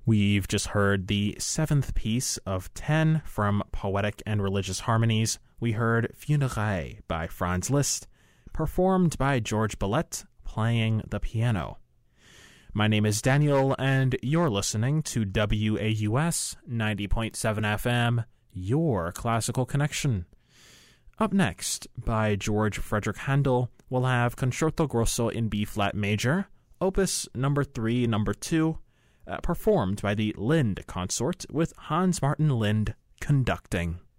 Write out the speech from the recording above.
We've just heard the 7th piece of 10 from Poetic and Religious Harmonies. We heard Funérailles by Franz Liszt, performed by George Bollette, playing the piano. My name is Daniel, and you're listening to WAUS 90.7 FM, your classical connection. Up next, by George Frederick Handel, we'll have Concerto Grosso in B-flat major, Opus number 3, number 2, performed by the Lind Consort with Hans Martin Lind conducting.